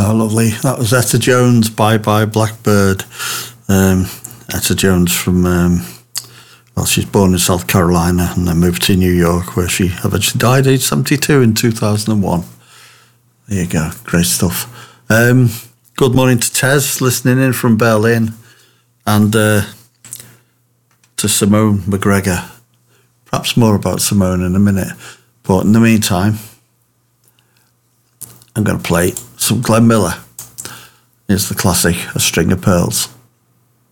Oh, lovely. That was Etta Jones, Bye Bye Blackbird. Etta Jones from, she's born in South Carolina and then moved to New York, where she eventually died age 72 in 2001. There you go. Great stuff. Good morning to Tez, listening in from Berlin, and to Simone McGregor. Perhaps more about Simone in a minute. But in the meantime, I'm going to play some Glenn Miller. Here's the classic, A String of Pearls.